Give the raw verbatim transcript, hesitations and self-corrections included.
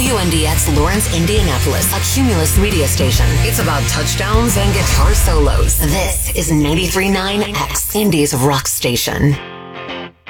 W N D X Lawrence, Indianapolis, a Cumulus media station. It's about touchdowns and guitar solos. This is ninety-three point nine X, Indy's rock station.